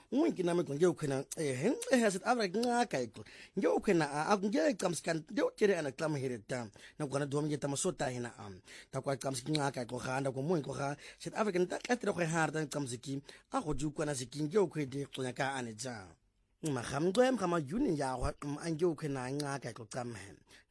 unki nami nge ukhena has it avra ngaka iko nge ukhena nge kamskan nge ukere ana klam hereta na kwana dom nge tamasota hina ta kwa kamski ngaka ko khanda ko mun ko kha South African ta katra ko harda kamsiki a go ju kwana siki nge ukhede tlonya ka ane ja magamgwem kama union ya wa ange ukhena ngaka ko kamhe